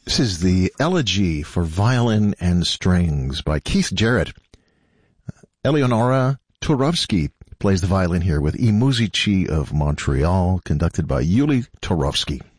This is the Elegy for Violin and Strings by Keith Jarrett. Eleonora Turovsky plays the violin here with I Musici of Montreal, conducted by Yuli Turovsky.